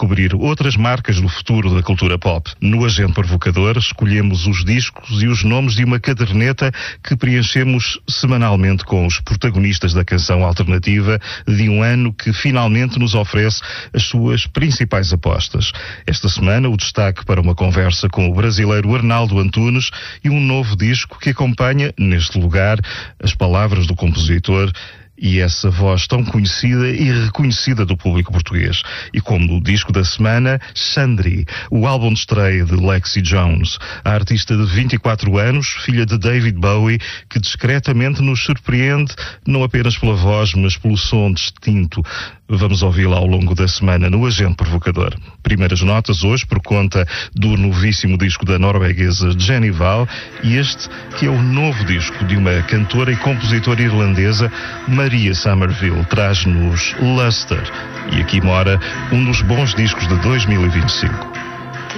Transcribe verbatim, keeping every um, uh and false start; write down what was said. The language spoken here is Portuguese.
descobrir outras marcas do futuro da cultura pop. No Agente Provocador, escolhemos os discos e os nomes de uma caderneta que preenchemos semanalmente com os protagonistas da canção alternativa de um ano que finalmente nos oferece as suas principais apostas. Esta semana, o destaque para uma conversa com o brasileiro Arnaldo Antunes e um novo disco que acompanha, neste lugar, as palavras do compositor e essa voz tão conhecida e reconhecida do público português. E como no disco da semana, Xandri, o álbum de estreia de Lexi Jones, a artista de vinte e quatro anos, filha de David Bowie, que discretamente nos surpreende não apenas pela voz, mas pelo som distinto. Vamos ouvi-la ao longo da semana no Agente Provocador. Primeiras notas hoje por conta do novíssimo disco da norueguesa Jenny Val e este que é o novo disco de uma cantora e compositora irlandesa, Maria Somerville, traz-nos Luster. E aqui mora um dos bons discos de dois mil e vinte e cinco.